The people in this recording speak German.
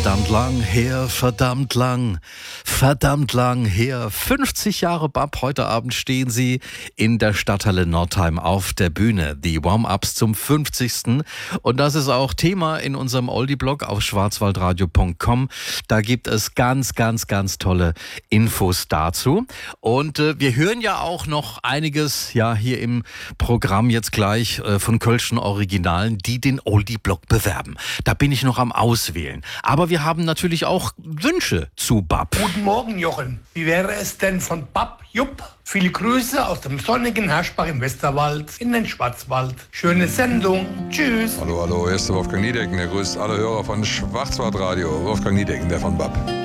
Verdammt lang her, verdammt lang her. 50 Jahre BAP. Heute Abend stehen sie in der Stadthalle Nordheim auf der Bühne. Die Warm-Ups zum 50. Und das ist auch Thema in unserem Oldie-Blog auf schwarzwaldradio.com. Da gibt es ganz tolle Infos dazu. Und wir hören ja auch noch einiges hier im Programm jetzt gleich von Kölschen Originalen, die den Oldie-Blog bewerben. Da bin ich noch am Auswählen. Aber wir haben natürlich auch Wünsche zu BAP. Guten Morgen, Jochen. Wie wäre es denn von BAP Jupp? Viele Grüße aus dem sonnigen Herschbach im Westerwald in den Schwarzwald. Schöne Sendung. Tschüss. Hallo, hier ist der Wolfgang Niedecken. Der grüßt alle Hörer von Schwarzwaldradio. Wolfgang Niedecken, der von BAP.